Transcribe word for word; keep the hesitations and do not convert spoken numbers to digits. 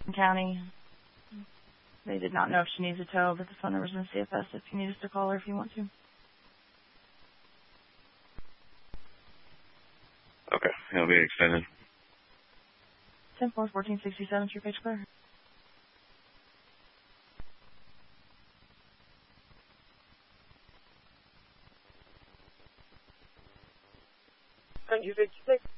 County. They did not know if she needs a tow, but the phone number's in C F S if you need us to call her if you want to. Okay, it'll be extended. ten four fourteen sixty-seven, true page clear. Thank you, fifty-six.